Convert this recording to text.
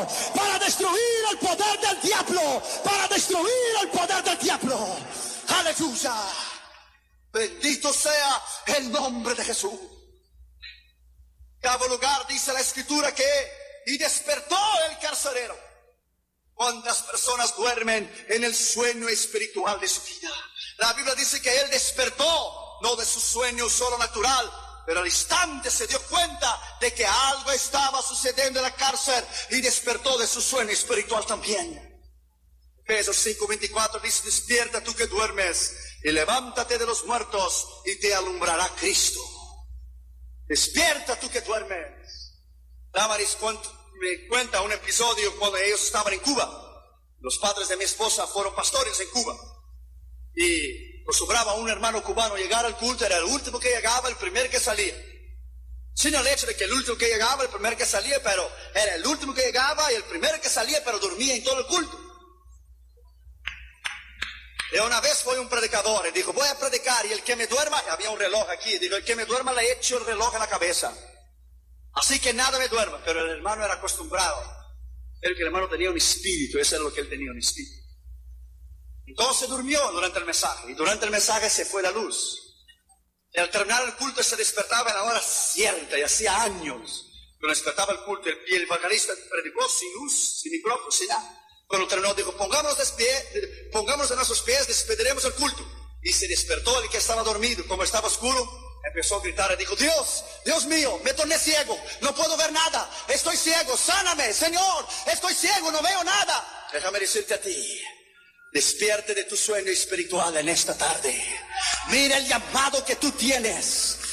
Señor, para destruir el poder del diablo, para destruir el poder del diablo. Aleluya. Bendito sea el nombre de Jesús. En cada lugar dice la Escritura que y despertó el carcelero. ¿Cuántas personas duermen en el sueño espiritual de su vida? La Biblia dice que él despertó, no de su sueño solo natural, pero al instante se dio cuenta de que algo estaba sucediendo en la cárcel y despertó de su sueño espiritual también. Efesios 5:24 dice: despierta tú que duermes y levántate de los muertos y te alumbrará Cristo. Despierta tú que duermes. Damaris me cuenta un episodio cuando ellos estaban en Cuba. Los padres de mi esposa fueron pastores en Cuba y acostumbraba a un hermano cubano llegar al culto, era el último que llegaba, el primer que salía. Sin el hecho de que el último que llegaba, el primer que salía, pero era el último que llegaba y el primer que salía, pero dormía en todo el culto. Y una vez fue un predicador y dijo: voy a predicar, y el que me duerma, había un reloj aquí, dijo: el que me duerma le echo el reloj en la cabeza, así que nada me duerma. Pero el hermano era acostumbrado, el hermano tenía un espíritu, eso era lo que él tenía, un espíritu. Entonces durmió durante el mensaje, y durante el mensaje se fue la luz. Y al terminar el culto se despertaba en la hora cierta, y hacía años que no despertaba el culto, y el vocalista predicó sin luz, sin micrófono, sin nada. Cuando terminó dijo: pongámonos de nuestros pies, despediremos el culto. Y se despertó el que estaba dormido, como estaba oscuro, empezó a gritar y dijo: Dios mío, me torné ciego, no puedo ver nada, estoy ciego, sáname, Señor, estoy ciego, no veo nada. Déjame decirte a ti: despierte de tu sueño espiritual en esta tarde. Mira el llamado que tú tienes.